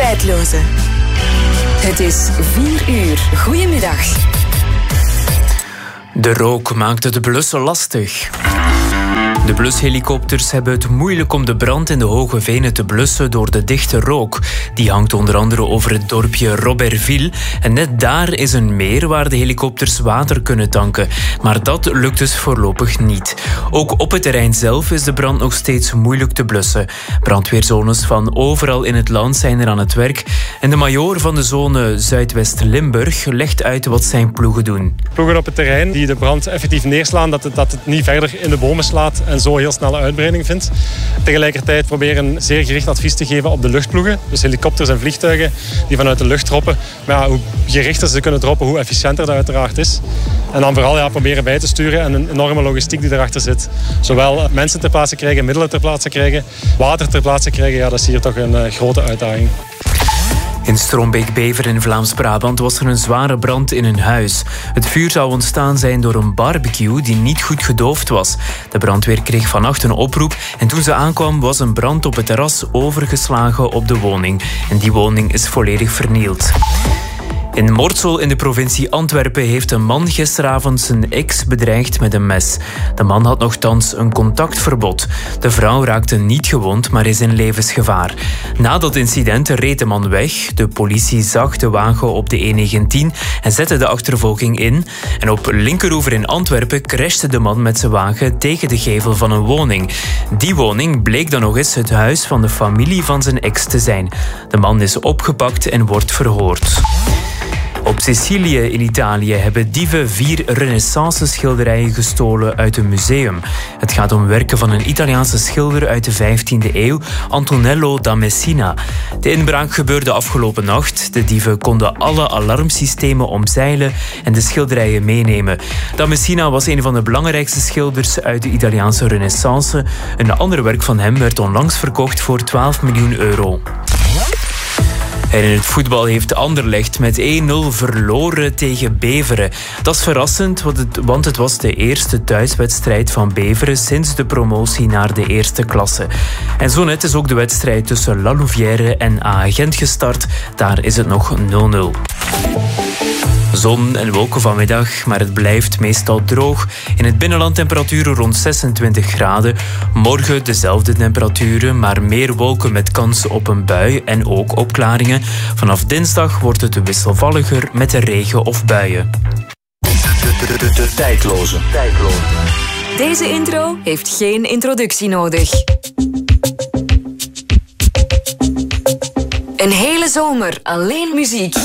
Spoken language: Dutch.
Tijdloze. Het is 4 uur. Goedemiddag. De rook maakt het blussen lastig. De blushelikopters hebben het moeilijk om de brand in de Hoge Venen te blussen door de dichte rook. Die hangt onder andere over het dorpje Robertville. En net daar is een meer waar de helikopters water kunnen tanken. Maar dat lukt dus voorlopig niet. Ook op het terrein zelf is de brand nog steeds moeilijk te blussen. Brandweerzones van overal in het land zijn er aan het werk. En de majoor van de zone Zuidwest-Limburg legt uit wat zijn ploegen doen. Ploegen op het terrein die de brand effectief neerslaan, dat het niet verder in de bomen slaat en zo heel snelle uitbreiding vindt. Tegelijkertijd proberen zeer gericht advies te geven op de luchtploegen. Dus helikopters en vliegtuigen die vanuit de lucht droppen. Maar ja, hoe gerichter ze kunnen droppen, hoe efficiënter dat uiteraard is. En dan vooral proberen bij te sturen en een enorme logistiek die erachter zit. Zowel mensen ter plaatse krijgen, middelen ter plaatse krijgen, water ter plaatse krijgen. Ja, dat is hier toch een grote uitdaging. In Strombeek-Beveren in Vlaams-Brabant was er een zware brand in een huis. Het vuur zou ontstaan zijn door een barbecue die niet goed gedoofd was. De brandweer kreeg vannacht een oproep en toen ze aankwam was een brand op het terras overgeslagen op de woning. En die woning is volledig vernield. In Mortsel in de provincie Antwerpen heeft een man gisteravond zijn ex bedreigd met een mes. De man had nochtans een contactverbod. De vrouw raakte niet gewond, maar is in levensgevaar. Na dat incident reed de man weg. De politie zag de wagen op de E19 en zette de achtervolging in. En op Linkeroever in Antwerpen crashte de man met zijn wagen tegen de gevel van een woning. Die woning bleek dan nog eens het huis van de familie van zijn ex te zijn. De man is opgepakt en wordt verhoord. Op Sicilië in Italië hebben dieven 4 renaissance-schilderijen gestolen uit een museum. Het gaat om werken van een Italiaanse schilder uit de 15e eeuw, Antonello da Messina. De inbraak gebeurde afgelopen nacht. De dieven konden alle alarmsystemen omzeilen en de schilderijen meenemen. Da Messina was een van de belangrijkste schilders uit de Italiaanse renaissance. Een ander werk van hem werd onlangs verkocht voor €12 miljoen. En in het voetbal heeft Anderlecht met 1-0 verloren tegen Beveren. Dat is verrassend, want het was de eerste thuiswedstrijd van Beveren sinds de promotie naar de eerste klasse. En zo net is ook de wedstrijd tussen La Louvière en AA Gent gestart. Daar is het nog 0-0. Zon en wolken vanmiddag, maar het blijft meestal droog. In het binnenland temperaturen rond 26 graden. Morgen dezelfde temperaturen, maar meer wolken met kans op een bui en ook opklaringen. Vanaf dinsdag wordt het wisselvalliger met regen of buien. De tijdloze. Deze intro heeft geen introductie nodig. Een hele zomer alleen muziek.